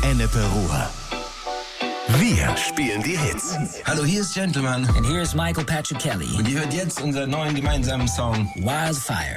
Ennepe Ruhr. Wir spielen die Hits. Hallo, hier ist Gentleman. And here's Michael Patrick Kelly. Und ihr hört jetzt unseren neuen gemeinsamen Song Wildfire.